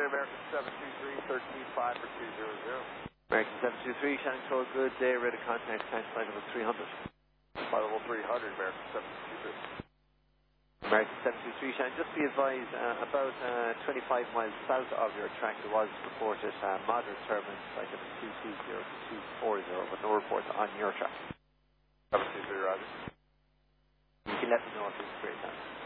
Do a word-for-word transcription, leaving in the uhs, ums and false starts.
American seven two three, thirteen five for two zero zero. American seven two three, Shannon Control, good day, radar contact, time flight level three hundred. Flight level three hundred, American seven two three. American seven two three, Shannon, just be advised, uh, about uh, twenty-five miles south of your track there was reported uh, moderate turbulence, flight level two two zero to two four zero, but no reports on your track. seven two three, roger. You can let me know if it's great now.